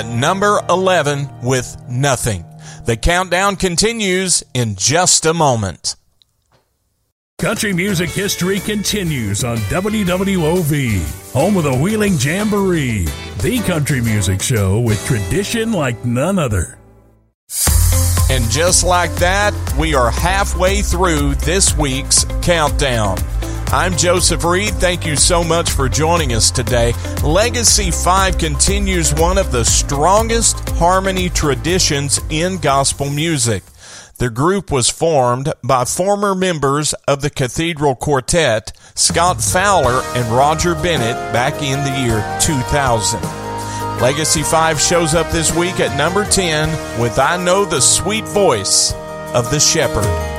Number 11 with Nothing. The countdown continues in just a moment. Country music history continues on WWOV, home of the Wheeling Jamboree, the country music show with tradition like none other. And just like that, we are halfway through this week's countdown. I'm Joseph Reed. Thank you so much for joining us today. Legacy 5 continues one of the strongest harmony traditions in gospel music. The group was formed by former members of the Cathedral Quartet, Scott Fowler and Roger Bennett, back in the year 2000. Legacy 5 shows up this week at number 10 with I Know the Sweet Voice of the Shepherd.